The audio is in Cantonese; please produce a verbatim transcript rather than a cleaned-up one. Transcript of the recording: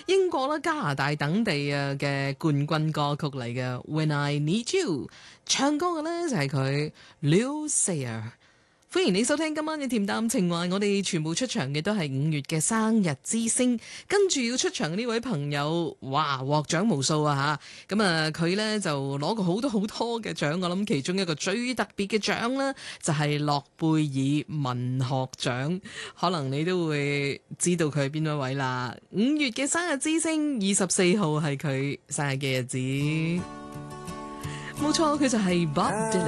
英國啦、加拿大等地啊嘅冠軍歌曲嚟嘅。When I Need You 唱歌嘅呢就係佢 Lil Sayer。歡迎你收聽今晚嘅恬淡情話，我哋全部出場嘅都係五月嘅生日之星，跟住要出場嘅呢位朋友，哇，獲獎無數啊吓！咁啊，佢呢就攞過好多好多嘅獎，我諗其中一個最特別嘅獎呢，就係諾貝爾文學獎，可能你都會知道佢係邊一位啦。五月嘅生日之星，二十四號係佢生日嘅日子，冇錯，佢就係 Bob Dylan。